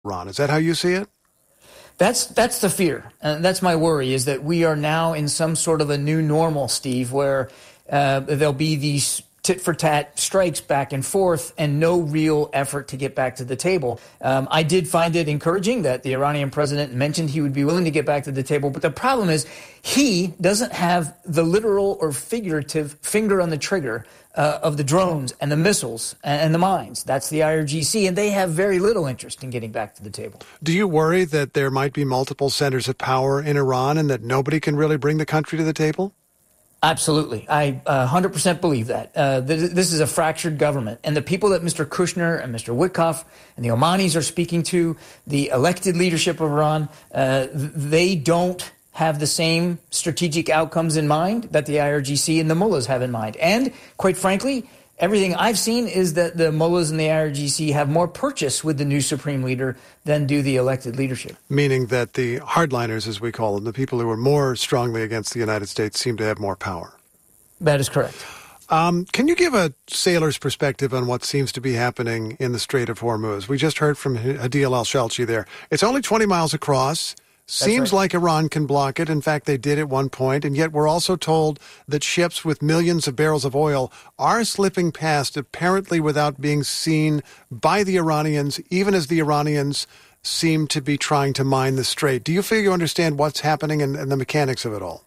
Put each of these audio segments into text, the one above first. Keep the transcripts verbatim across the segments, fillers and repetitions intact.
Iran. Is that how you see it? That's that's the fear. Uh, that's my worry, is that we are now in some sort of a new normal, Steve, where uh, there'll be these tit-for-tat strikes back and forth and no real effort to get back to the table. Um, I did find it encouraging that the Iranian president mentioned he would be willing to get back to the table. But the problem is he doesn't have the literal or figurative finger on the trigger uh, of the drones and the missiles and the mines. That's the I R G C, and they have very little interest in getting back to the table. Do you worry that there might be multiple centers of power in Iran and that nobody can really bring the country to the table? Absolutely. I uh, one hundred percent believe that. Uh, th- this is a fractured government. And the people that Mister Kushner and Mister Witkoff and the Omanis are speaking to, the elected leadership of Iran, uh, they don't have the same strategic outcomes in mind that the I R G C and the mullahs have in mind. And quite frankly, everything I've seen is that the mullahs and the I R G C have more purchase with the new supreme leader than do the elected leadership. Meaning that the hardliners, as we call them, the people who are more strongly against the United States, seem to have more power. That is correct. Um, can you give a sailor's perspective on what seems to be happening in the Strait of Hormuz? We just heard from Hadeel al-Shelchi there. It's only twenty miles across. Seems right. like Iran can block it. In fact, they did at one point. And yet we're also told that ships with millions of barrels of oil are slipping past, apparently without being seen by the Iranians, even as the Iranians seem to be trying to mine the strait. Do you feel you understand what's happening and, and the mechanics of it all?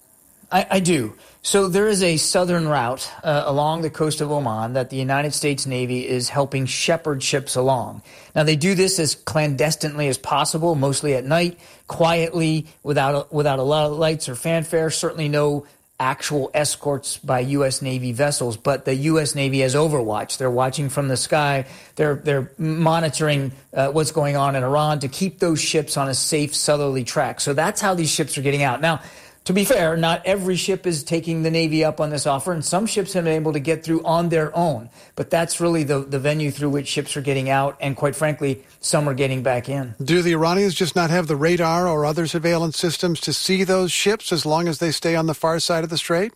I, I do. So there is a southern route uh, along the coast of Oman that the United States Navy is helping shepherd ships along. Now, they do this as clandestinely as possible, mostly at night, quietly, without, without a lot of lights or fanfare, certainly no actual escorts by U S. Navy vessels, but the U S. Navy has overwatch. They're watching from the sky. They're they're monitoring uh, what's going on in Iran to keep those ships on a safe southerly track. So that's how these ships are getting out. Now, to be fair, not every ship is taking the Navy up on this offer, and some ships have been able to get through on their own. But that's really the, the venue through which ships are getting out, and quite frankly, some are getting back in. Do the Iranians just not have the radar or other surveillance systems to see those ships as long as they stay on the far side of the strait?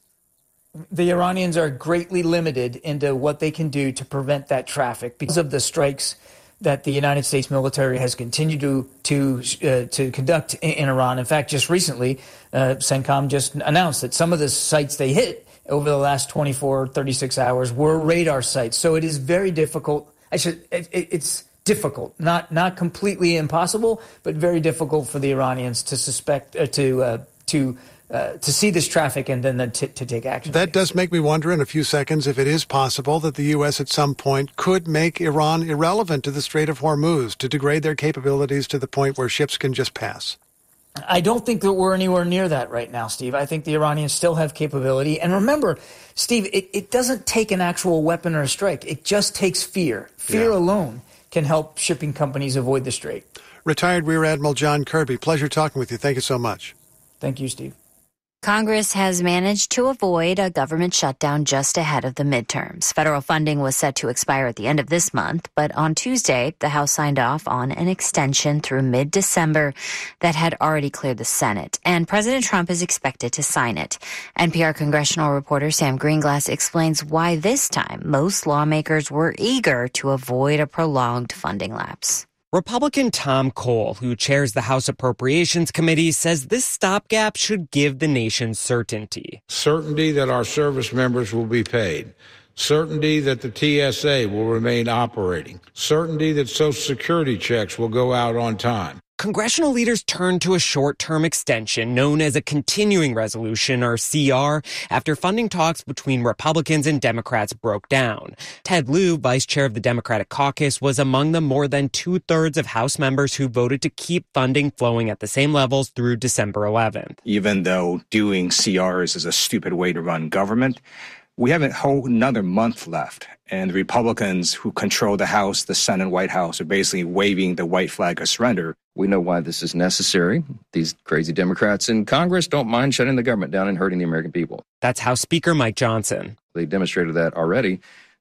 The Iranians are greatly limited into what they can do to prevent that traffic because of the strikes that the United States military has continued to to uh, to conduct in, in Iran. In fact, just recently, uh, CENTCOM just announced that some of the sites they hit over the last twenty-four, thirty-six hours were radar sites. So it is very difficult. I should. It, it's difficult, not not completely impossible, but very difficult for the Iranians to suspect uh, to uh, to. Uh, to see this traffic and then t- to take action. That does make me wonder in a few seconds if it is possible that the U S at some point could make Iran irrelevant to the Strait of Hormuz, to degrade their capabilities to the point where ships can just pass. I don't think that we're anywhere near that right now, Steve. I think the Iranians still have capability. And remember, Steve, it, it doesn't take an actual weapon or a strike. It just takes fear. Fear yeah. alone can help shipping companies avoid the strait. Retired Rear Admiral John Kirby, pleasure talking with you. Thank you so much. Thank you, Steve. Congress has managed to avoid a government shutdown just ahead of the midterms. Federal funding was set to expire at the end of this month, but on Tuesday, the House signed off on an extension through mid-December that had already cleared the Senate, and President Trump is expected to sign it. N P R congressional reporter Sam Greenglass explains why this time most lawmakers were eager to avoid a prolonged funding lapse. Republican Tom Cole, who chairs the House Appropriations Committee, says this stopgap should give the nation certainty. Certainty that our service members will be paid. Certainty that the T S A will remain operating. Certainty that Social Security checks will go out on time. Congressional leaders turned to a short-term extension known as a continuing resolution, or C R, after funding talks between Republicans and Democrats broke down. Ted Lieu, vice chair of the Democratic caucus, was among the more than two-thirds of House members who voted to keep funding flowing at the same levels through December eleventh. Even though doing C Rs is a stupid way to run government, we have a whole another month left. And the Republicans who control the House, the Senate, and White House are basically waving the white flag of surrender. We know why this is necessary. These crazy Democrats in Congress don't mind shutting the government down and hurting the American people. That's House Speaker Mike Johnson. They demonstrated that already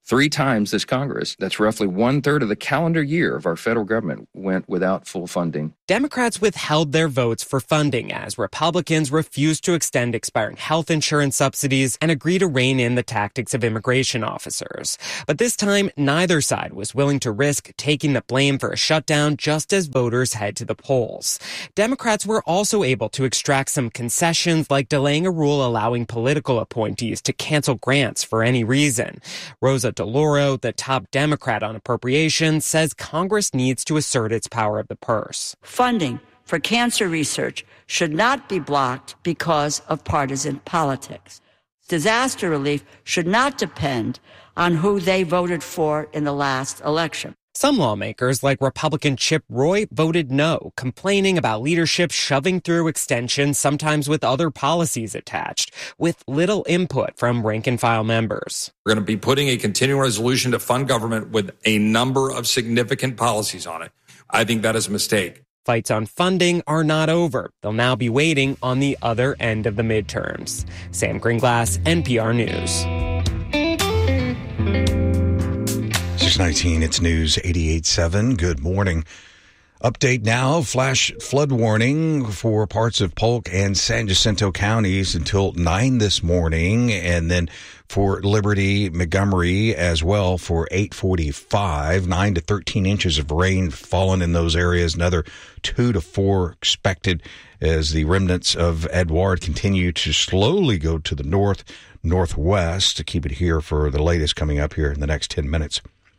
Three times this Congress, that's roughly one third of the calendar year of our federal government, went without full funding. Democrats withheld their votes for funding as Republicans refused to extend expiring health insurance subsidies and agree to rein in the tactics of immigration officers. But this time, neither side was willing to risk taking the blame for a shutdown just as voters head to the polls. Democrats were also able to extract some concessions, like delaying a rule allowing political appointees to cancel grants for any reason. Rosa DeLauro, the top Democrat on appropriations, says Congress needs to assert its power of the purse. Funding for cancer research should not be blocked because of partisan politics. Disaster relief should not depend on who they voted for in the last election. Some lawmakers, like Republican Chip Roy, voted no, complaining about leadership shoving through extensions, sometimes with other policies attached, with little input from rank-and-file members. We're going to be putting a continuing resolution to fund government with a number of significant policies on it. I think that is a mistake. Fights on funding are not over. They'll now be waiting on the other end of the midterms. Sam Greenglass, N P R News. six nineteen, it's News eighty-eight point seven. Good morning. Update now, flash flood warning for parts of Polk and San Jacinto counties until nine this morning, and then for Liberty, Montgomery as well for eight forty-five. nine to thirteen inches of rain fallen in those areas, another two to four expected as the remnants of Edouard continue to slowly go to the north, northwest. To keep it here for the latest coming up here in the next ten minutes.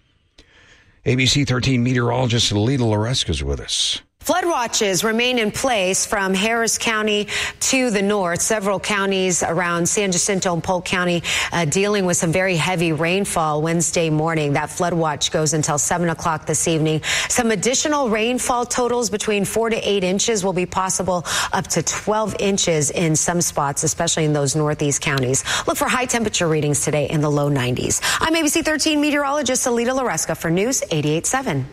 A B C thirteen meteorologist Alita Loreska is with us. Flood watches remain in place from Harris County to the north. Several counties around San Jacinto and Polk County uh, dealing with some very heavy rainfall Wednesday morning. That flood watch goes until seven o'clock this evening. Some additional rainfall totals between four to eight inches will be possible, up to twelve inches in some spots, especially in those northeast counties. Look for high temperature readings today in the low nineties. I'm A B C thirteen meteorologist Alita Loreska for News eighty-eight point seven.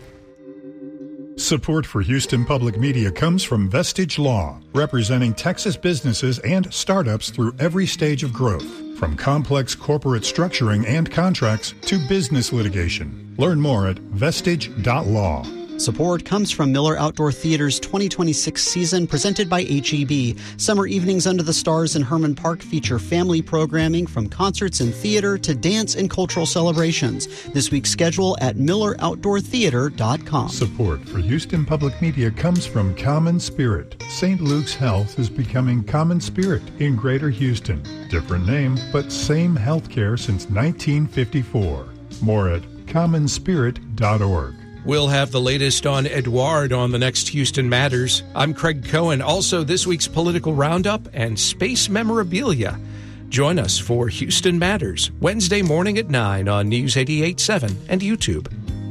Support for Houston Public Media comes from Vestige Law, representing Texas businesses and startups through every stage of growth, from complex corporate structuring and contracts to business litigation. Learn more at vestige dot law. Support comes from Miller Outdoor Theater's twenty twenty-six season, presented by H E B. Summer evenings under the stars in Herman Park feature family programming from concerts and theater to dance and cultural celebrations. This week's schedule at miller outdoor theater dot com. Support for Houston Public Media comes from Common Spirit. Saint Luke's Health is becoming Common Spirit in Greater Houston. Different name, but same healthcare since nineteen fifty-four. More at common spirit dot org. We'll have the latest on Edouard on the next Houston Matters. I'm Craig Cohen. Also, this week's political roundup and space memorabilia. Join us for Houston Matters, Wednesday morning at nine on News eighty-eight point seven and YouTube.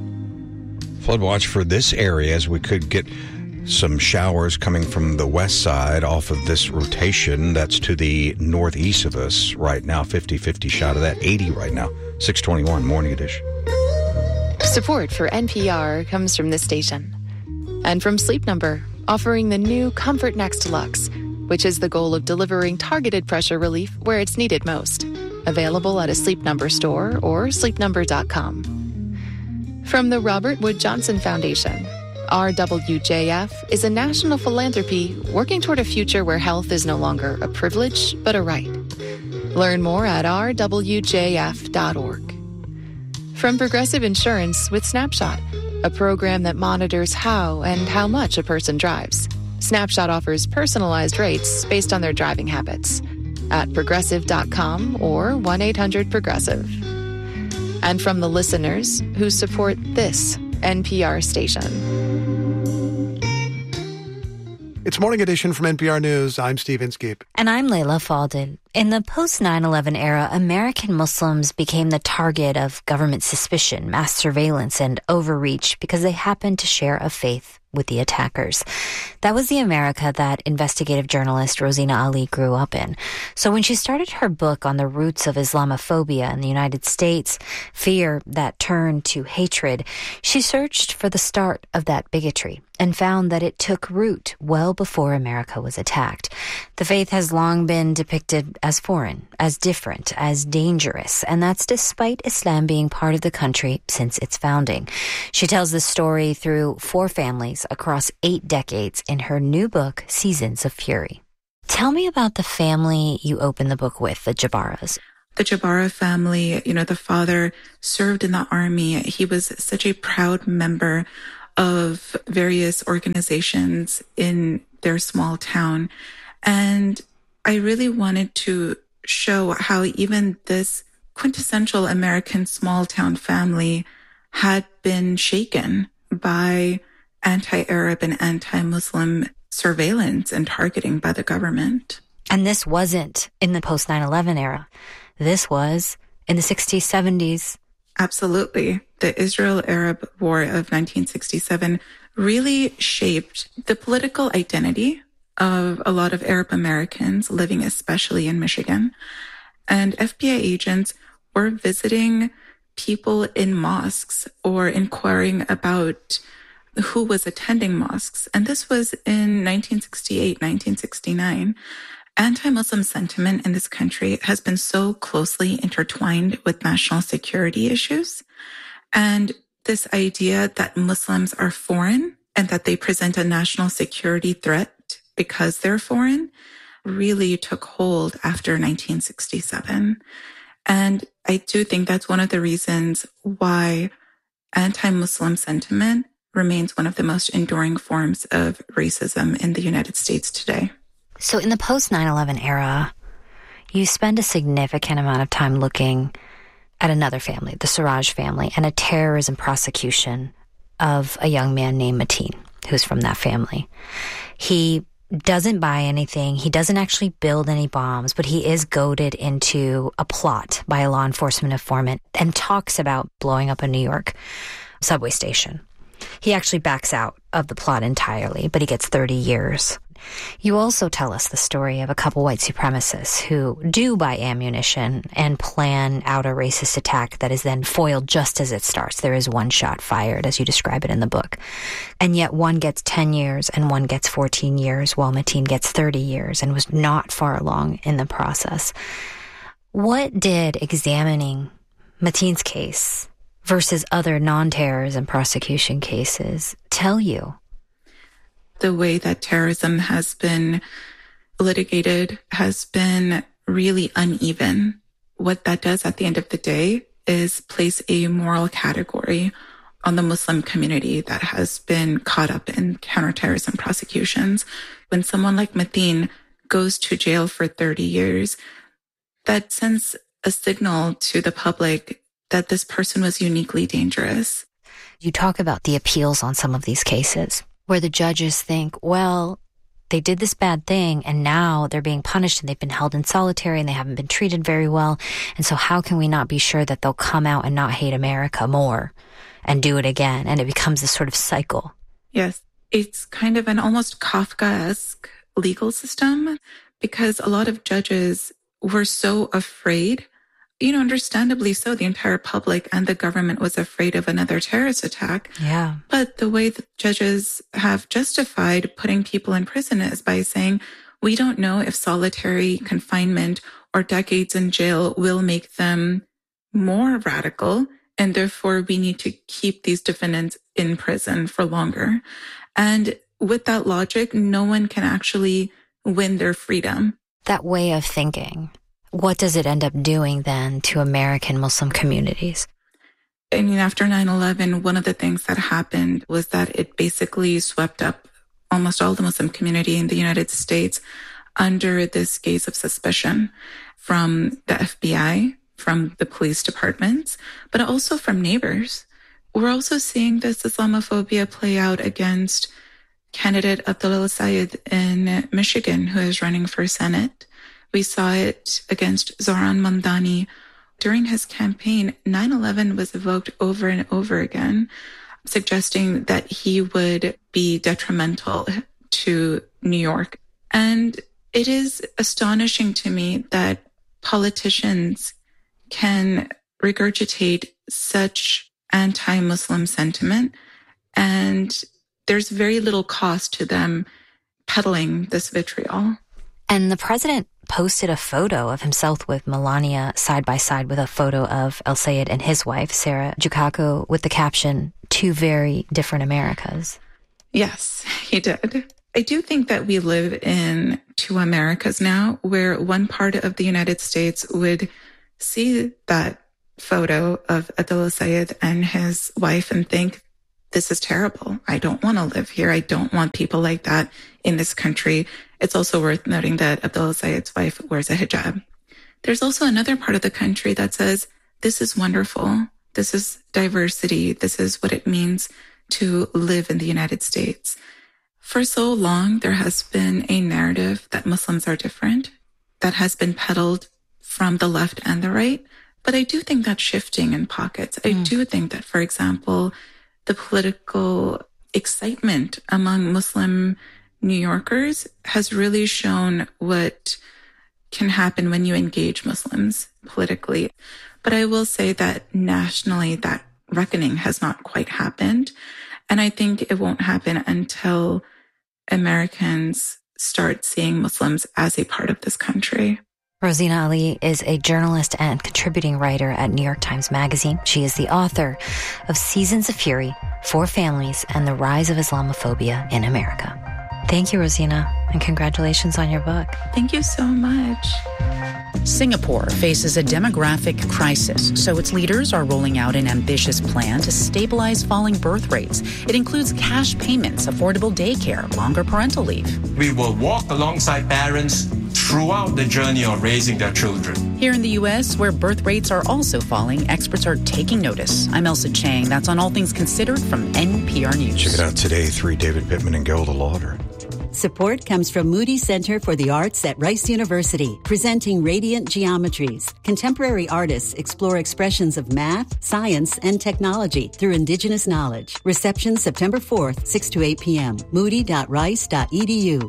Flood watch for this area, as we could get some showers coming from the west side off of this rotation. That's to the northeast of us right now. fifty-fifty shot of that. eighty right now. six twenty-one, Morning Edition. Support for N P R comes from this station and from Sleep Number, offering the new Comfort Next Luxe, which is the goal of delivering targeted pressure relief where it's needed most. Available at a Sleep Number store or sleep number dot com. From the Robert Wood Johnson Foundation, R W J F is a national philanthropy working toward a future where health is no longer a privilege but a right. Learn more at r w j f dot org. From Progressive Insurance with Snapshot, a program that monitors how and how much a person drives. Snapshot offers personalized rates based on their driving habits at progressive dot com or one eight hundred progressive. And from the listeners who support this N P R station. It's Morning Edition from N P R News. I'm Steve Inskeep. And I'm Layla Faldin. In the post nine eleven era, American Muslims became the target of government suspicion, mass surveillance, and overreach because they happened to share a faith with the attackers. That was the America that investigative journalist Rosina Ali grew up in. So when she started her book on the roots of Islamophobia in the United States, fear that turned to hatred, she searched for the start of that bigotry and found that it took root well before America was attacked. The faith has long been depicted as foreign, as different, as dangerous, and that's despite Islam being part of the country since its founding. She tells the story through four families across eight decades in her new book, Seasons of Fury. Tell me about the family you open the book with, the Jabaras. The Jabara family, you know, the father served in the army. He was such a proud member of various organizations in their small town. And I really wanted to show how even this quintessential American small town family had been shaken by anti-Arab and anti-Muslim surveillance and targeting by the government. And this wasn't in the post nine eleven era. This was in the sixties, seventies. Absolutely. The Israel-Arab War of nineteen sixty-seven really shaped the political identity of a lot of Arab Americans living especially in Michigan. And F B I agents were visiting people in mosques or inquiring about who was attending mosques. And this was in nineteen sixty-eight, nineteen sixty-nine. Anti-Muslim sentiment in this country has been so closely intertwined with national security issues. And this idea that Muslims are foreign and that they present a national security threat because they're foreign really took hold after nineteen sixty-seven. And I do think that's one of the reasons why anti-Muslim sentiment remains one of the most enduring forms of racism in the United States today. So in the post nine eleven era, you spend a significant amount of time looking at another family, the Siraj family, and a terrorism prosecution of a young man named Mateen, who's from that family. He doesn't buy anything. He doesn't actually build any bombs, but he is goaded into a plot by a law enforcement informant and talks about blowing up a New York subway station. He actually backs out of the plot entirely, but he gets thirty years. You also tell us the story of a couple white supremacists who do buy ammunition and plan out a racist attack that is then foiled just as it starts. There is one shot fired, as you describe it in the book. And yet one gets ten years and one gets fourteen years, while Mateen gets thirty years and was not far along in the process. What did examining Mateen's case versus other non-terrorism prosecution cases tell you? The way that terrorism has been litigated has been really uneven. What that does at the end of the day is place a moral category on the Muslim community that has been caught up in counterterrorism prosecutions. When someone like Mateen goes to jail for thirty years, that sends a signal to the public that this person was uniquely dangerous. You talk about the appeals on some of these cases, where the judges think, well, they did this bad thing and now they're being punished and they've been held in solitary and they haven't been treated very well. And so how can we not be sure that they'll come out and not hate America more and do it again? And it becomes this sort of cycle. Yes, it's kind of an almost Kafkaesque legal system because a lot of judges were so afraid. You know, understandably so, the entire public and the government was afraid of another terrorist attack. Yeah. But the way that judges have justified putting people in prison is by saying, we don't know if solitary confinement or decades in jail will make them more radical. And therefore, we need to keep these defendants in prison for longer. And with that logic, no one can actually win their freedom. That way of thinking, what does it end up doing then to American Muslim communities? I mean, after nine eleven, one of the things that happened was that it basically swept up almost all the Muslim community in the United States under this gaze of suspicion from the F B I, from the police departments, but also from neighbors. We're also seeing this Islamophobia play out against candidate Abdullah Sayed in Michigan, who is running for Senate. We saw it against Zohran Mamdani. During his campaign, nine eleven was evoked over and over again, suggesting that he would be detrimental to New York. And it is astonishing to me that politicians can regurgitate such anti-Muslim sentiment, and there's very little cost to them peddling this vitriol. And the president posted a photo of himself with Melania side by side with a photo of El Sayed and his wife, Sarah Jukaco, with the caption, "Two very different Americas." Yes, he did. I do think that we live in two Americas now, where one part of the United States would see that photo of Adel Sayed and his wife and think, this is terrible. I don't want to live here. I don't want people like that in this country. It's also worth noting that Abdullah Sayed's wife wears a hijab. There's also another part of the country that says, this is wonderful. This is diversity. This is what it means to live in the United States. For so long, there has been a narrative that Muslims are different that has been peddled from the left and the right. But I do think that's shifting in pockets. I mm. do think that, for example, the political excitement among Muslim New Yorkers has really shown what can happen when you engage Muslims politically. But I will say that nationally, that reckoning has not quite happened. And I think it won't happen until Americans start seeing Muslims as a part of this country. Rosina Ali is a journalist and contributing writer at New York Times Magazine. She is the author of Seasons of Fury, Four Families, and the Rise of Islamophobia in America. Thank you, Rosina, and congratulations on your book. Thank you so much. Singapore faces a demographic crisis, so its leaders are rolling out an ambitious plan to stabilize falling birth rates. It includes cash payments, affordable daycare, longer parental leave. We will walk alongside parents throughout the journey of raising their children. Here in the U S, where birth rates are also falling, experts are taking notice. I'm Elsa Chang. That's on All Things Considered from N P R News. Check it out today, three David Pittman and Gilda Lauder. Support comes from Moody Center for the Arts at Rice University, presenting Radiant Geometries. Contemporary artists explore expressions of math, science, and technology through indigenous knowledge. Reception September fourth, six to eight p.m. moody dot rice dot e d u.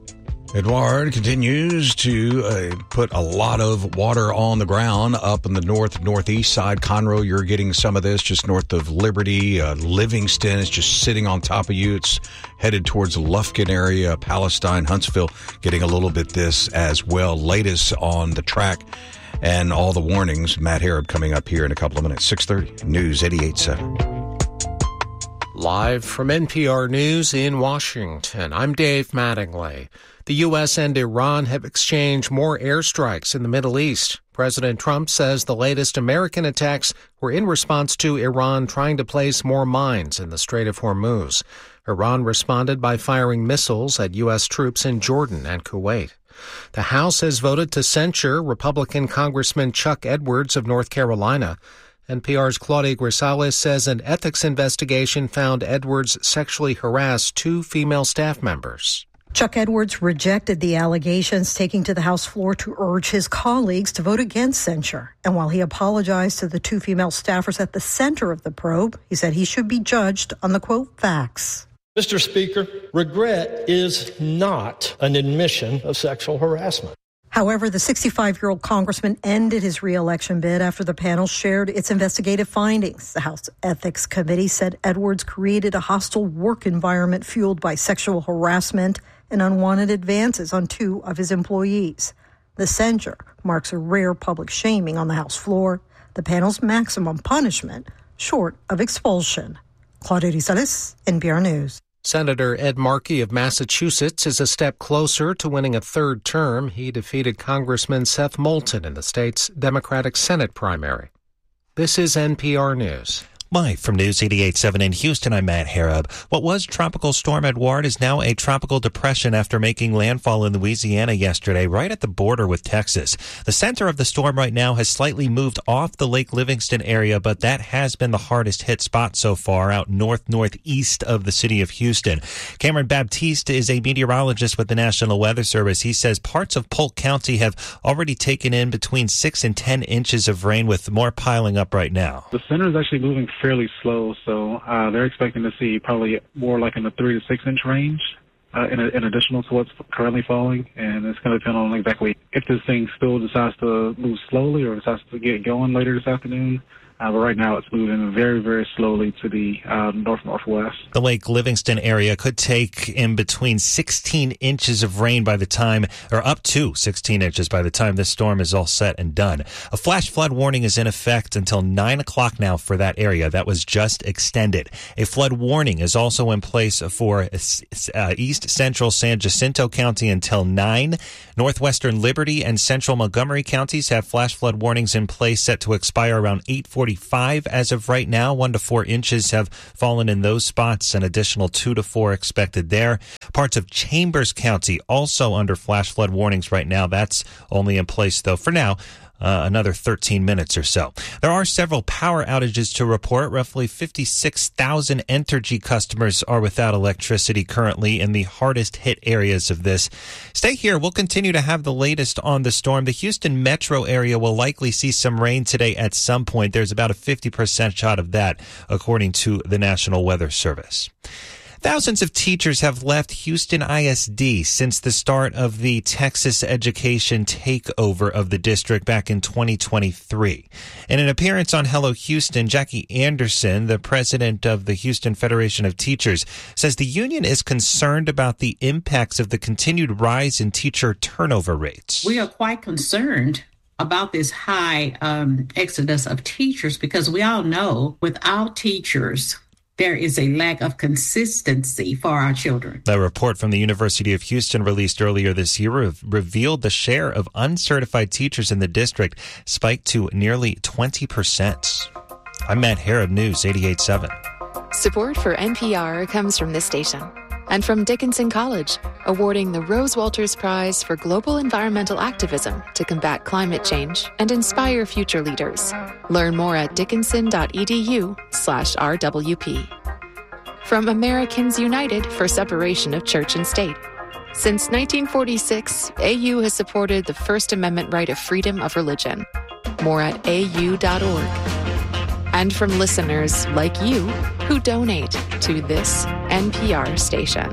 Edouard continues to uh, put a lot of water on the ground up in the north, northeast side. Conroe, you're getting some of this just north of Liberty. Uh, Livingston is just sitting on top of you. It's headed towards the Lufkin area, Palestine, Huntsville, getting a little bit this as well. Latest on the track and all the warnings. Matt Harrod coming up here in a couple of minutes. six thirty, News eighty-eight point seven. Live from N P R News in Washington, I'm Dave Mattingly. The U S and Iran have exchanged more airstrikes in the Middle East. President Trump says the latest American attacks were in response to Iran trying to place more mines in the Strait of Hormuz. Iran responded by firing missiles at U S troops in Jordan and Kuwait. The House has voted to censure Republican Congressman Chuck Edwards of North Carolina. N P R's Claudia Grisales says an ethics investigation found Edwards sexually harassed two female staff members. Chuck Edwards rejected the allegations, taking to the House floor to urge his colleagues to vote against censure. And while he apologized to the two female staffers at the center of the probe, he said he should be judged on the, quote, facts. Mister Speaker, regret is not an admission of sexual harassment. However, the sixty-five-year-old congressman ended his reelection bid after the panel shared its investigative findings. The House Ethics Committee said Edwards created a hostile work environment fueled by sexual harassment and unwanted advances on two of his employees. The censure marks a rare public shaming on the House floor, the panel's maximum punishment, short of expulsion. Claudia Grisales, N P R News. Senator Ed Markey of Massachusetts is a step closer to winning a third term. He defeated Congressman Seth Moulton in the state's Democratic Senate primary. This is N P R News. Live from News eighty-eight point seven in Houston, I'm Matt Harrod. What was Tropical Storm Edouard is now a tropical depression after making landfall in Louisiana yesterday, right at the border with Texas. The center of the storm right now has slightly moved off the Lake Livingston area, but that has been the hardest hit spot so far, out north-northeast of the city of Houston. Cameron Baptiste is a meteorologist with the National Weather Service. He says parts of Polk County have already taken in between six and ten inches of rain, with more piling up right now. The center is actually moving fairly slow, so uh, they're expecting to see probably more like in the three to six inch range uh, in, a, in additional to what's currently falling, and it's going to depend on exactly if this thing still decides to move slowly or decides to get going later this afternoon. Uh, but right now it's moving very, very slowly to the uh, north-northwest. The Lake Livingston area could take in between sixteen inches of rain by the time, or up to sixteen inches by the time this storm is all set and done. A flash flood warning is in effect until nine o'clock now for that area. That was just extended. A flood warning is also in place for uh, east central San Jacinto County until nine. Northwestern Liberty and central Montgomery counties have flash flood warnings in place set to expire around eight forty-five as of right now. One to four inches have fallen in those spots, an additional two to four expected there. Parts of Chambers County also under flash flood warnings right now. That's only in place, though, for now. Uh, another thirteen minutes or so. There are several power outages to report. Roughly fifty-six thousand Entergy customers are without electricity currently in the hardest hit areas of this. Stay here. We'll continue to have the latest on the storm. The Houston metro area will likely see some rain today at some point. There's about a fifty percent shot of that, according to the National Weather Service. Thousands of teachers have left Houston I S D since the start of the Texas education takeover of the district back in twenty twenty-three. In an appearance on Hello Houston, Jackie Anderson, the president of the Houston Federation of Teachers, says the union is concerned about the impacts of the continued rise in teacher turnover rates. We are quite concerned about this high um, exodus of teachers because we all know without teachers, there is a lack of consistency for our children. The report from the University of Houston released earlier this year re- revealed the share of uncertified teachers in the district spiked to nearly twenty percent. I'm Matt Harrod, News eighty-eight point seven. Support for N P R comes from this station and from Dickinson College, awarding the Rose Walters Prize for Global Environmental Activism to combat climate change and inspire future leaders. Learn more at dickinson.edu slash RWP. From Americans United for Separation of Church and State. Since nineteen forty-six, A U has supported the First Amendment right of freedom of religion. More at A U dot org. And from listeners like you who donate to this N P R station.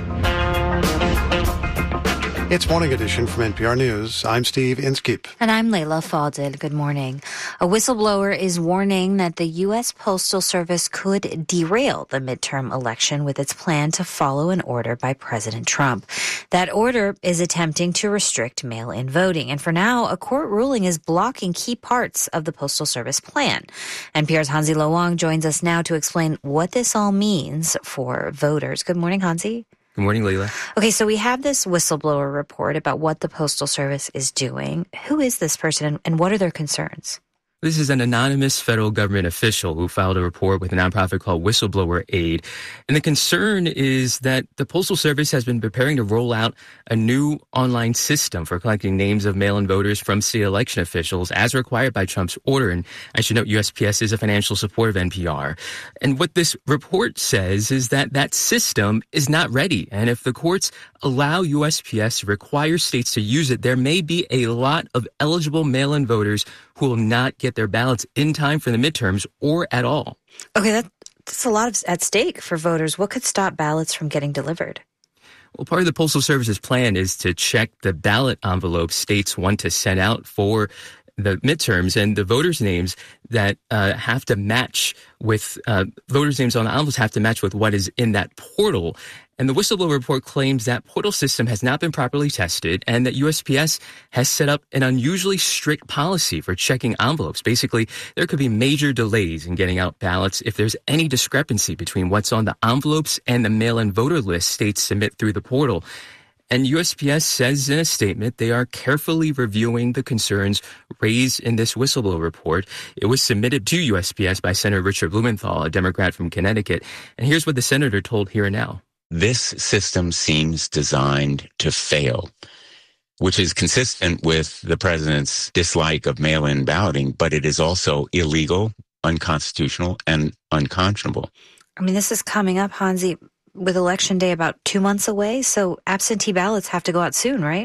It's Morning Edition from N P R News. I'm Steve Inskeep. And I'm Layla Fadil. Good morning. A whistleblower is warning that the U S Postal Service could derail the midterm election with its plan to follow an order by President Trump. That order is attempting to restrict mail-in voting. And for now, a court ruling is blocking key parts of the Postal Service plan. N P R's Hansi Lo Wang joins us now to explain what this all means for voters. Good morning, Hansi. Good morning, Leila. Okay, so we have this whistleblower report about what the Postal Service is doing. Who is this person and what are their concerns? This is an anonymous federal government official who filed a report with a nonprofit called Whistleblower Aid. And the concern is that the Postal Service has been preparing to roll out a new online system for collecting names of mail-in voters from state election officials as required by Trump's order. And I should note U S P S is a financial support of N P R. And what this report says is that that system is not ready. And if the courts allow U S P S to require states to use it, there may be a lot of eligible mail-in voters who will not get their ballots in time for the midterms or at all. Okay, that, that's a lot of, at stake for voters. What could stop ballots from getting delivered? Well, part of the Postal Service's plan is to check the ballot envelopes states want to send out for the midterms, and the voters' names that uh, have to match with uh, voters' names on the envelopes have to match with what is in that portal. And the whistleblower report claims that portal system has not been properly tested and that U S P S has set up an unusually strict policy for checking envelopes. Basically, there could be major delays in getting out ballots if there's any discrepancy between what's on the envelopes and the mail-in voter list states submit through the portal. And U S P S says in a statement they are carefully reviewing the concerns raised in this whistleblower report. It was submitted to U S P S by Senator Richard Blumenthal, a Democrat from Connecticut. And here's what the senator told Here and Now. This system seems designed to fail, which is consistent with the president's dislike of mail-in balloting, but it is also illegal, unconstitutional, and unconscionable. I mean, this is coming up, Hansi, with Election Day about two months away, so absentee ballots have to go out soon, right?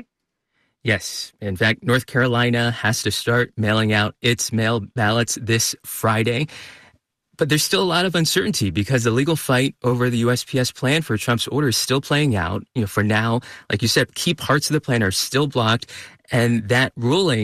Yes. In fact, North Carolina has to start mailing out its mail ballots this Friday. But there's still a lot of uncertainty because the legal fight over the U S P S plan for Trump's order is still playing out. You know, for now, like you said, key parts of the plan are still blocked, and that ruling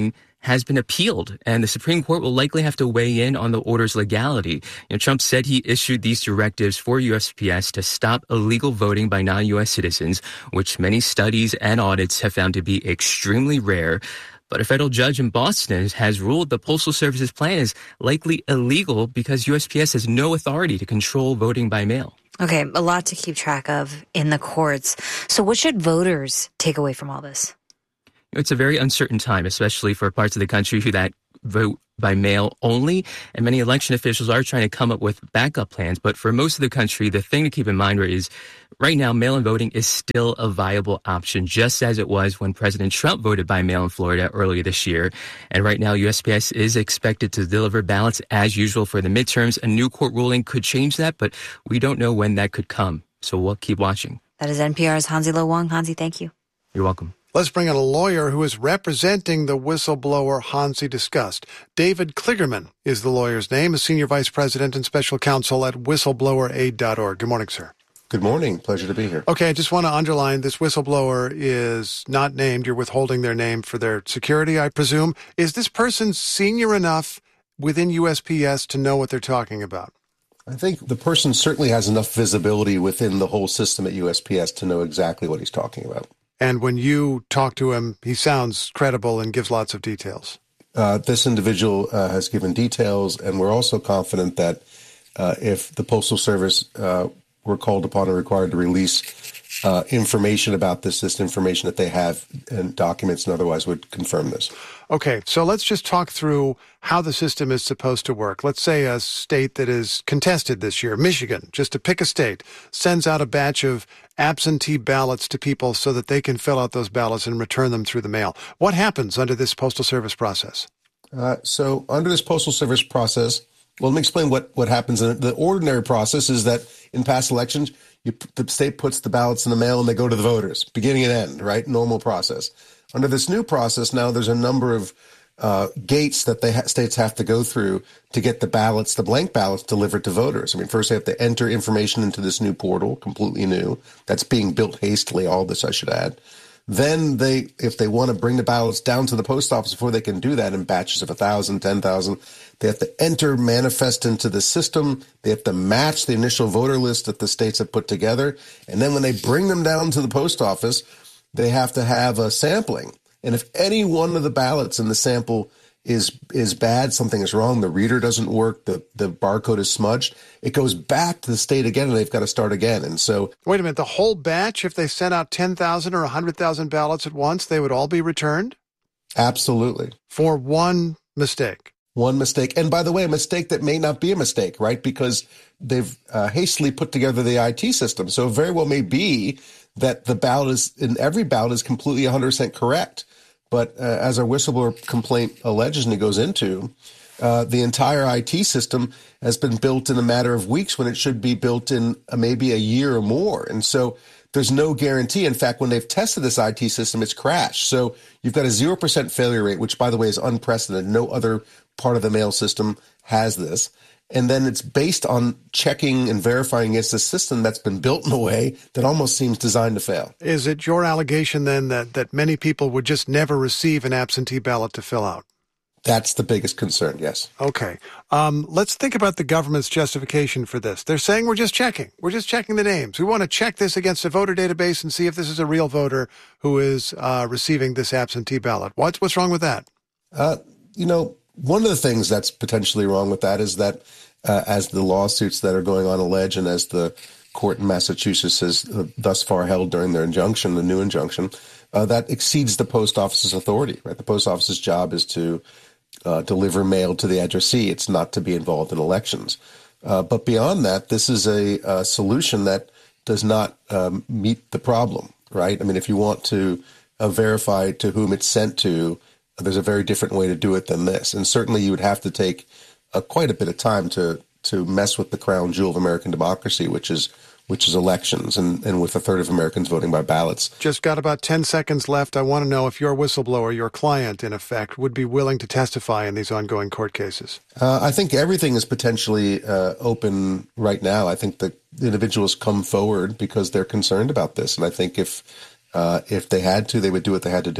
has been appealed, and the Supreme Court will likely have to weigh in on the order's legality. You know, Trump said he issued these directives for U S P S to stop illegal voting by non-U S citizens, which many studies and audits have found to be extremely rare. But a federal judge in Boston has ruled the Postal Service's plan is likely illegal because U S P S has no authority to control voting by mail. Okay, a lot to keep track of in the courts. So what should voters take away from all this? It's a very uncertain time, especially for parts of the country who that vote by mail only. And many election officials are trying to come up with backup plans. But for most of the country, the thing to keep in mind is right now, mail-in voting is still a viable option, just as it was when President Trump voted by mail in Florida earlier this year. And right now, U S P S is expected to deliver ballots as usual for the midterms. A new court ruling could change that, but we don't know when that could come. So we'll keep watching. That is N P R's Hansi Lo Wang. Hansi, thank you. You're welcome. Let's bring in a lawyer who is representing the whistleblower Hansi discussed. David Kligerman is the lawyer's name, a senior vice president and special counsel at whistleblower aid dot org. Good morning, sir. Good morning. Pleasure to be here. Okay, I just want to underline this whistleblower is not named. You're withholding their name for their security, I presume. Is this person senior enough within U S P S to know what they're talking about? I think the person certainly has enough visibility within the whole system at U S P S to know exactly what he's talking about. And when you talk to him, he sounds credible and gives lots of details. Uh, this individual uh, has given details, and we're also confident that uh, if the Postal Service uh, were called upon and required to release uh, information about this, this information that they have and documents and otherwise would confirm this. Okay, so let's just talk through how the system is supposed to work. Let's say a state that is contested this year, Michigan, just to pick a state, sends out a batch of absentee ballots to people so that they can fill out those ballots and return them through the mail. What happens under this Postal Service process? Uh, so under this Postal Service process, well, let me explain what, what happens. In the ordinary process is that in past elections, you, the state puts the ballots in the mail and they go to the voters, beginning and end, right? Normal process. Under this new process, now there's a number of uh, gates that they ha- states have to go through to get the ballots, the blank ballots, delivered to voters. I mean, first they have to enter information into this new portal, completely new. That's being built hastily, all this I should add. Then they, if they want to bring the ballots down to the post office before they can do that in batches of one thousand, ten thousand, they have to enter manifest into the system. They have to match the initial voter list that the states have put together. And then when they bring them down to the post office, they have to have a sampling. And if any one of the ballots in the sample is is bad, something is wrong, the reader doesn't work, the, the barcode is smudged, it goes back to the state again and they've got to start again. And so... Wait a minute, the whole batch, if they sent out ten thousand or one hundred thousand ballots at once, they would all be returned? Absolutely. For one mistake? One mistake. And by the way, a mistake that may not be a mistake, right? Because they've uh, hastily put together the I T system. So it very well may be that the ballot is, in every ballot is completely one hundred percent correct. But uh, as our whistleblower complaint alleges and it goes into, uh, the entire I T system has been built in a matter of weeks when it should be built in uh, maybe a year or more. And so there's no guarantee. In fact, when they've tested this I T system, it's crashed. So you've got a zero percent failure rate, which, by the way, is unprecedented. No other part of the mail system has this. And then it's based on checking and verifying against a system that's been built in a way that almost seems designed to fail. Is it your allegation then that, that many people would just never receive an absentee ballot to fill out? That's the biggest concern, yes. Okay. Um, let's think about the government's justification for this. They're saying we're just checking. We're just checking the names. We want to check this against a voter database and see if this is a real voter who is uh, receiving this absentee ballot. What's, what's wrong with that? Uh, you know, one of the things that's potentially wrong with that is that uh, as the lawsuits that are going on allege and as the court in Massachusetts has uh, thus far held during their injunction, the new injunction, uh, that exceeds the post office's authority, right? The post office's job is to uh, deliver mail to the addressee. It's not to be involved in elections. Uh, but beyond that, this is a, a solution that does not um, meet the problem, right? I mean, if you want to uh, verify to whom it's sent to, there's a very different way to do it than this. And certainly you would have to take uh, quite a bit of time to to mess with the crown jewel of American democracy, which is which is elections, and, and with a third of Americans voting by ballots. Just got about ten seconds left. I want to know if your whistleblower, your client, in effect, would be willing to testify in these ongoing court cases. Uh, I think everything is potentially uh, open right now. I think the individuals come forward because they're concerned about this. And I think if uh, if they had to, they would do what they had to do.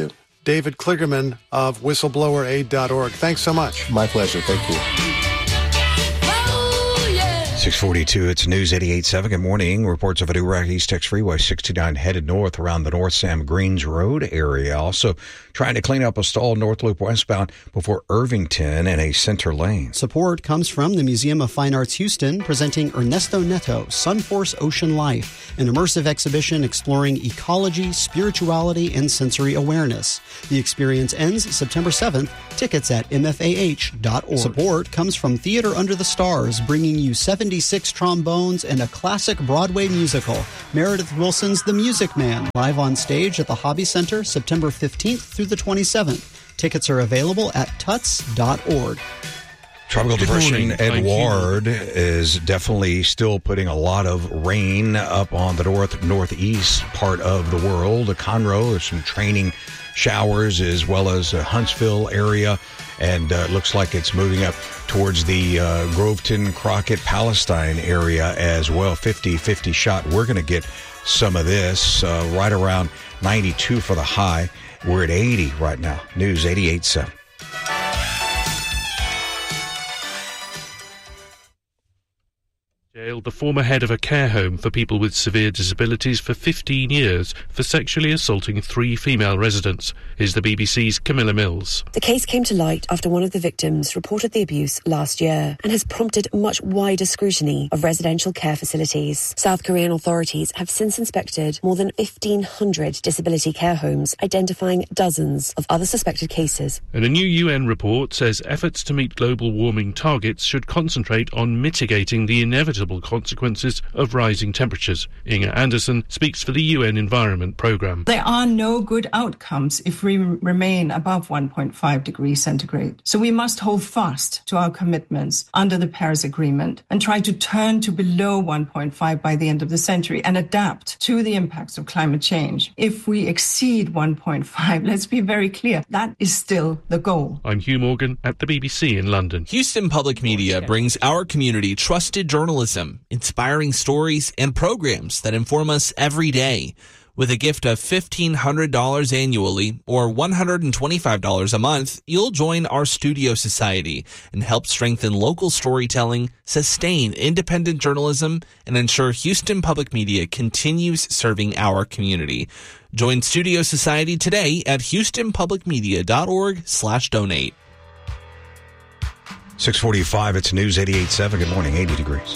David Kligerman of whistleblower aid dot org. Thanks so much. My pleasure. Thank you. six forty-two, it's News eighty-eight point seven. Good morning. Reports of a new wreck East Tex Freeway sixty-nine headed north around the North Sam Greens Road area. Also trying to clean up a stalled North Loop westbound before Irvington and a center lane. Support comes from the Museum of Fine Arts Houston, presenting Ernesto Neto, Sunforce Ocean Life, an immersive exhibition exploring ecology, spirituality, and sensory awareness. The experience ends September seventh. Tickets at m f a h dot org. Support comes from Theater Under the Stars, bringing you seventy-six trombones and a classic Broadway musical, Meredith Wilson's The Music Man, live on stage at the Hobby Center September fifteenth through the twenty-seventh. Tickets are available at tuts dot org. Tropical Depression Edouard is definitely still putting a lot of rain up on the north northeast part of the world. The Conroe, there's some training showers as well as the Huntsville area, and uh, it looks like it's moving up towards the uh, Groveton, Crockett, Palestine area as well. fifty fifty shot. We're going to get some of this uh, right around ninety-two for the high. We're at eighty right now. News eighty-eight point seven. Jailed the former head of a care home for people with severe disabilities for fifteen years for sexually assaulting three female residents. Is the B B C's Camilla Mills. The case came to light after one of the victims reported the abuse last year and has prompted much wider scrutiny of residential care facilities. South Korean authorities have since inspected more than fifteen hundred disability care homes, identifying dozens of other suspected cases. And a new U N report says efforts to meet global warming targets should concentrate on mitigating the inevitable consequences of rising temperatures. Inga Anderson speaks for the U N Environment Programme. There are no good outcomes if we remain above one point five degrees centigrade. So we must hold fast to our commitments under the Paris Agreement and try to turn to below one point five by the end of the century and adapt to the impacts of climate change. If we exceed one point five, let's be very clear, that is still the goal. I'm Hugh Morgan at the B B C in London. Houston Public Media brings our community trusted journalism, inspiring stories, and programs that inform us every day. With a gift of fifteen hundred dollars annually or one hundred twenty-five dollars a month, you'll join our Studio Society and help strengthen local storytelling, sustain independent journalism, and ensure Houston Public Media continues serving our community. Join Studio Society today at houstonpublicmedia.org slash donate. six forty-five, it's News eighty-eight point seven. Good morning, eighty degrees.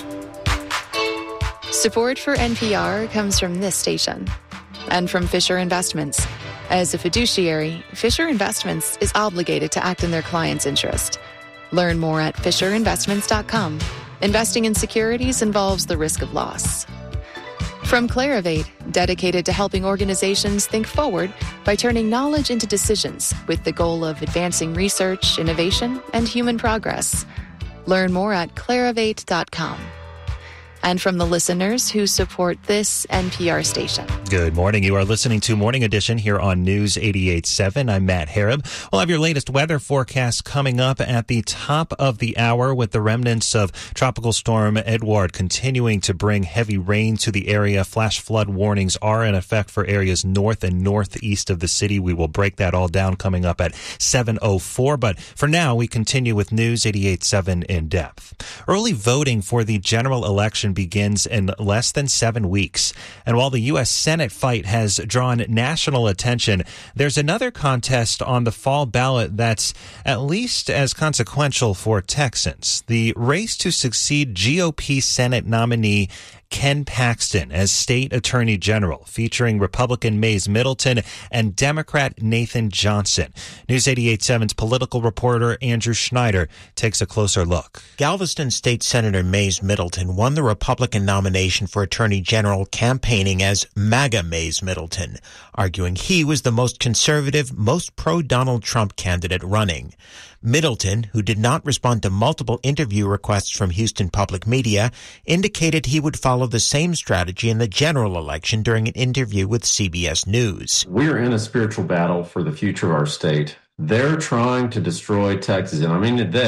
Support for N P R comes from this station and from Fisher Investments. As a fiduciary, Fisher Investments is obligated to act in their client's interest. Learn more at fisher investments dot com. Investing in securities involves the risk of loss. From Clarivate, dedicated to helping organizations think forward by turning knowledge into decisions with the goal of advancing research, innovation, and human progress. Learn more at clarivate dot com. And from the listeners who support this N P R station. Good morning. You are listening to Morning Edition here on News eighty-eight point seven. I'm Matt Harab. We'll have your latest weather forecast coming up at the top of the hour with the remnants of Tropical Storm Edouard continuing to bring heavy rain to the area. Flash flood warnings are in effect for areas north and northeast of the city. We will break that all down coming up at seven oh four. But for now, we continue with News eighty-eight point seven in depth. Early voting for the general election begins in less than seven weeks. And while the U S Senate fight has drawn national attention, there's another contest on the fall ballot that's at least as consequential for Texans. The race to succeed G O P Senate nominee Ken Paxton as state attorney general, featuring Republican Mays Middleton and Democrat Nathan Johnson. News eighty-eight point seven's political reporter Andrew Schneider takes a closer look. Galveston State Senator Mays Middleton won the Republican nomination for attorney general, campaigning as MAGA Mays Middleton, arguing he was the most conservative, most pro-Donald Trump candidate running. Middleton, who did not respond to multiple interview requests from Houston Public Media, indicated he would follow the same strategy in the general election during an interview with C B S News. We're in a spiritual battle for the future of our state. They're trying to destroy Texas. And I mean they,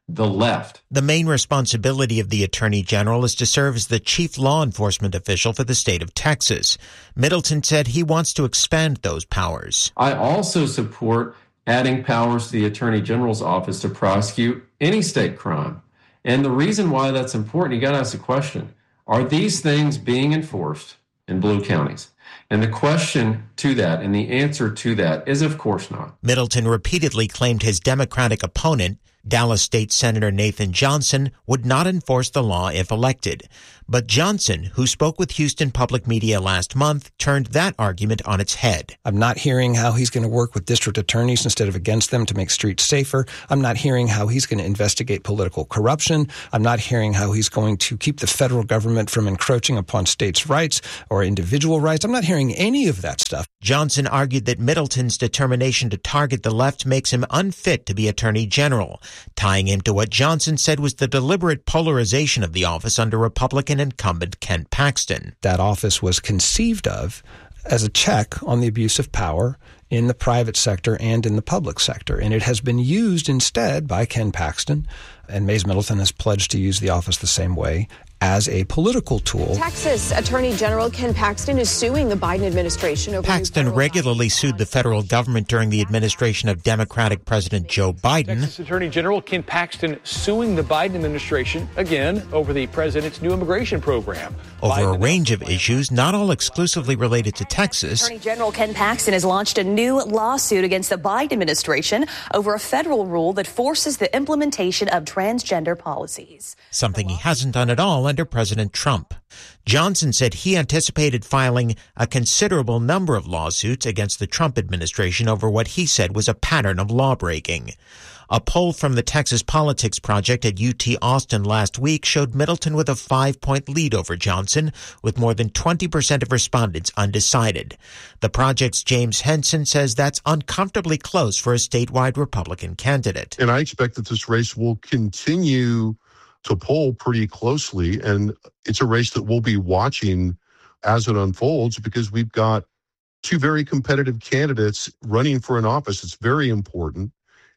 the left. The main responsibility of the Attorney General is to serve as the chief law enforcement official for the state of Texas. Middleton said he wants to expand those powers. I also support adding powers to the Attorney General's office to prosecute any state crime. And the reason why that's important, you got to ask the question, are these things being enforced in blue counties? And the question to that and the answer to that is, of course not. Middleton repeatedly claimed his Democratic opponent, Dallas State Senator Nathan Johnson, would not enforce the law if elected. But Johnson, who spoke with Houston Public Media last month, turned that argument on its head. I'm not hearing how he's going to work with district attorneys instead of against them to make streets safer. I'm not hearing how he's going to investigate political corruption. I'm not hearing how he's going to keep the federal government from encroaching upon states' rights or individual rights. I'm not hearing any of that stuff. Johnson argued that Middleton's determination to target the left makes him unfit to be Attorney General, tying him to what Johnson said was the deliberate polarization of the office under Republican incumbent Ken Paxton. That office was conceived of as a check on the abuse of power in the private sector and in the public sector. And it has been used instead by Ken Paxton, and Mays Middleton has pledged to use the office the same way, as a political tool. Texas Attorney General Ken Paxton is suing the Biden administration over... Paxton regularly sued the federal government during the administration of Democratic President Joe Biden. Texas Attorney General Ken Paxton suing the Biden administration, again, over the president's new immigration program. Over Biden a range of issues, not all exclusively related to Texas. Attorney General Ken Paxton has launched a new lawsuit against the Biden administration over a federal rule that forces the implementation of transgender policies. Something he hasn't done at all under President Trump. Johnson said he anticipated filing a considerable number of lawsuits against the Trump administration over what he said was a pattern of lawbreaking. A poll from the Texas Politics Project at U T Austin last week showed Middleton with a five-point lead over Johnson, with more than twenty percent of respondents undecided. The project's James Henson says that's uncomfortably close for a statewide Republican candidate. And I expect that this race will continue to poll pretty closely, and it's a race that we'll be watching as it unfolds because we've got two very competitive candidates running for an office. It's very important,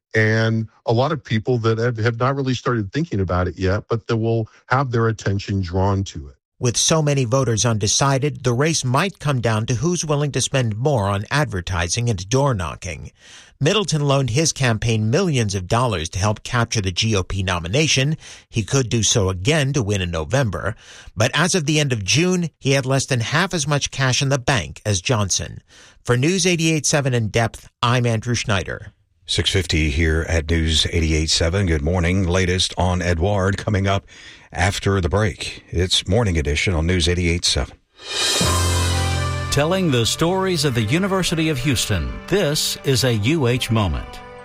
and a lot of people that have, have not really started thinking about it yet, but that will have their attention drawn to it. With so many voters undecided, the race might come down to who's willing to spend more on advertising and door knocking. Middleton loaned his campaign millions of dollars to help capture the G O P nomination. He could do so again to win in November. But as of the end of June, he had less than half as much cash in the bank as Johnson. For News eighty-eight point seven In Depth, I'm Andrew Schneider. six fifty here at News eighty-eight point seven. Good morning. Latest on Edouard coming up after the break. It's Morning Edition on News eighty-eight point seven. Telling the stories of the University of Houston, this is a U H Moment.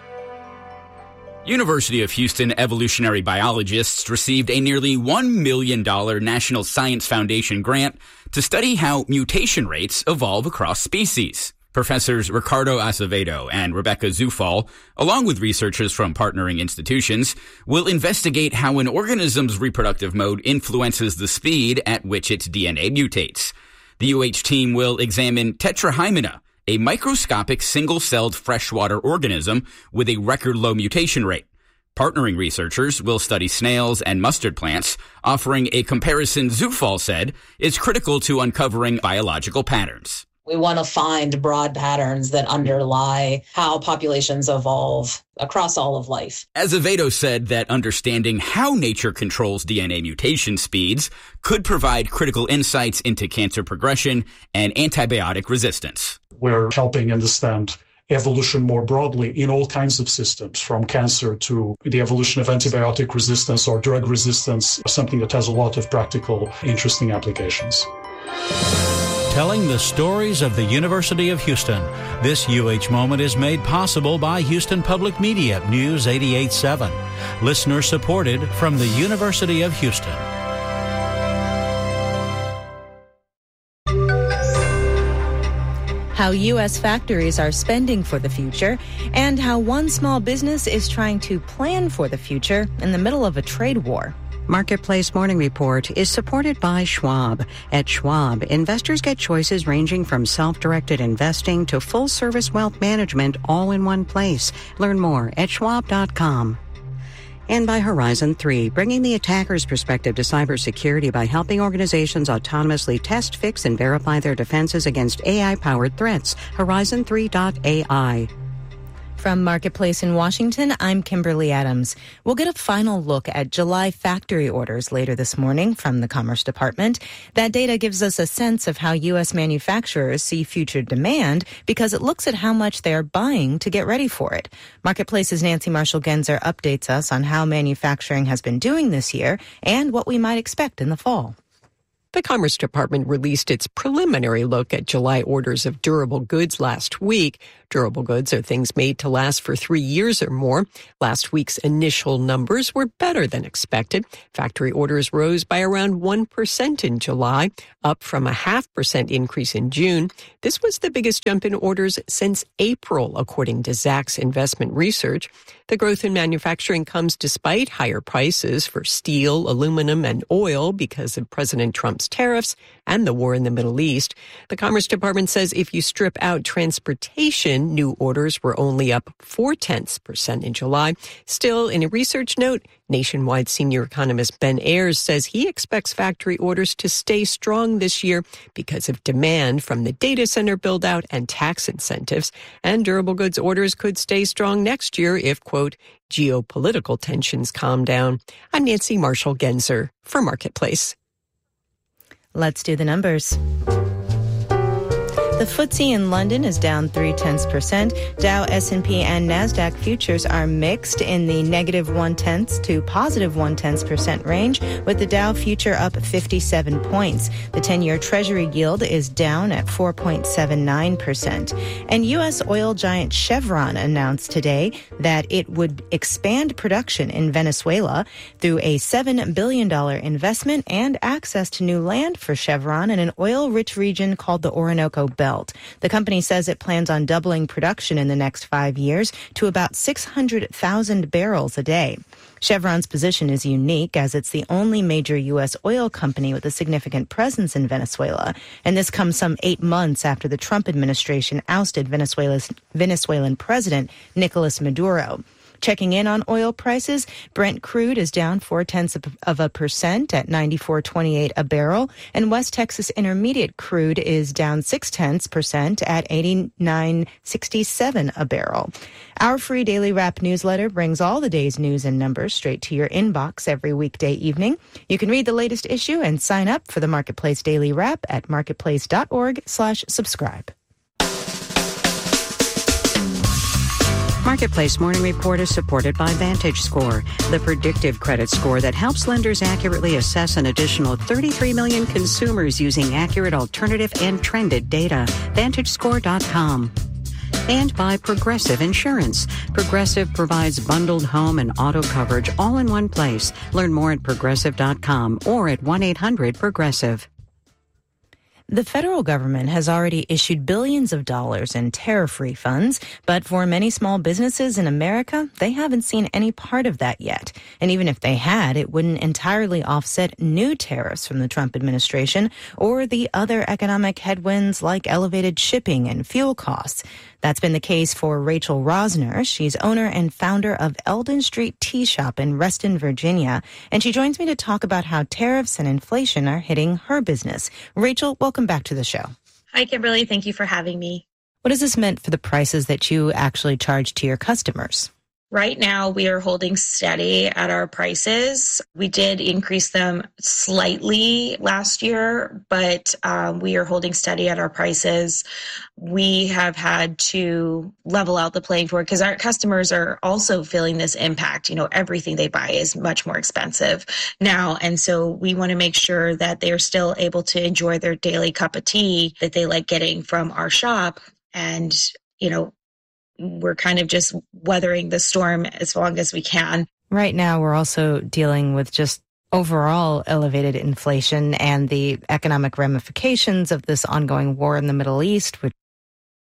University of Houston evolutionary biologists received a nearly one million dollars National Science Foundation grant to study how mutation rates evolve across species. Professors Ricardo Acevedo and Rebecca Zufall, along with researchers from partnering institutions, will investigate how an organism's reproductive mode influences the speed at which its D N A mutates. The U H team will examine Tetrahymena, a microscopic single-celled freshwater organism with a record-low mutation rate. Partnering researchers will study snails and mustard plants, offering a comparison Zufall said is critical to uncovering biological patterns. We want to find broad patterns that underlie how populations evolve across all of life. Azevedo said that understanding how nature controls D N A mutation speeds could provide critical insights into cancer progression and antibiotic resistance. We're helping understand evolution more broadly in all kinds of systems, from cancer to the evolution of antibiotic resistance or drug resistance, something that has a lot of practical, interesting applications. Telling the stories of the University of Houston. This U H Moment is made possible by Houston Public Media, News eighty-eight point seven. Listener supported from the University of Houston. How U S factories are spending for the future, and how one small business is trying to plan for the future in the middle of a trade war. Marketplace Morning Report is supported by Schwab. At Schwab, investors get choices ranging from self-directed investing to full-service wealth management all in one place. Learn more at schwab dot com. And by Horizon three, bringing the attacker's perspective to cybersecurity by helping organizations autonomously test, fix, and verify their defenses against A I-powered threats. Horizon three dot A I. From Marketplace in Washington, I'm Kimberly Adams. We'll get a final look at July factory orders later this morning from the Commerce Department. That data gives us a sense of how U S manufacturers see future demand because it looks at how much they are buying to get ready for it. Marketplace's Nancy Marshall-Genzer updates us on how manufacturing has been doing this year and what we might expect in the fall. The Commerce Department released its preliminary look at July orders of durable goods last week. Durable goods are things made to last for three years or more. Last week's initial numbers were better than expected. Factory orders rose by around one percent in July, up from a half percent increase in June. This was the biggest jump in orders since April, according to Zacks Investment Research. The growth in manufacturing comes despite higher prices for steel, aluminum, and oil because of President Trump's tariffs and the war in the Middle East. The Commerce Department says if you strip out transportation, new orders were only up four-tenths percent in July. Still, in a research note, Nationwide senior economist Ben Ayers says he expects factory orders to stay strong this year because of demand from the data center build-out and tax incentives. And durable goods orders could stay strong next year if, quote, geopolitical tensions calm down. I'm Nancy Marshall-Genzer for Marketplace. Let's do the numbers. The F T S E in London is down three-tenths percent. Dow, S and P, and NASDAQ futures are mixed in the negative one-tenths to positive one-tenths percent range, with the Dow future up fifty-seven points. The ten-year Treasury yield is down at four point seven nine percent. And U S oil giant Chevron announced today that it would expand production in Venezuela through a seven billion dollars investment and access to new land for Chevron in an oil-rich region called the Orinoco Belt. The company says it plans on doubling production in the next five years to about six hundred thousand barrels a day. Chevron's position is unique as it's the only major U S oil company with a significant presence in Venezuela. And this comes some eight months after the Trump administration ousted Venezuela's Venezuelan president, Nicolas Maduro. Checking in on oil prices, Brent crude is down four-tenths of a percent at ninety-four twenty-eight a barrel, and West Texas Intermediate crude is down six-tenths percent at eighty-nine sixty-seven a barrel. Our free daily wrap newsletter brings all the day's news and numbers straight to your inbox every weekday evening. You can read the latest issue and sign up for the Marketplace Daily Wrap at marketplace.org slash subscribe. Marketplace Morning Report is supported by VantageScore, the predictive credit score that helps lenders accurately assess an additional thirty-three million consumers using accurate alternative and trended data. Vantage Score dot com. And by Progressive Insurance. Progressive provides bundled home and auto coverage all in one place. Learn more at progressive dot com or at one eight hundred progressive. The federal government has already issued billions of dollars in tariff refunds, but for many small businesses in America, they haven't seen any part of that yet. And even if they had, it wouldn't entirely offset new tariffs from the Trump administration or the other economic headwinds like elevated shipping and fuel costs. That's been the case for Rachel Rosner. She's owner and founder of Eldon Street Tea Shop in Reston, Virginia. And she joins me to talk about how tariffs and inflation are hitting her business. Rachel, welcome back to the show. Hi, Kimberly. Thank you for having me. What has this meant for the prices that you actually charge to your customers? Right now, we are holding steady at our prices. We did increase them slightly last year, but um, we are holding steady at our prices. We have had to level out the playing field because our customers are also feeling this impact. You know, everything they buy is much more expensive now. And so we want to make sure that they are still able to enjoy their daily cup of tea that they like getting from our shop. And, you know, we're kind of just weathering the storm as long as we can. Right now, we're also dealing with just overall elevated inflation and the economic ramifications of this ongoing war in the Middle East, which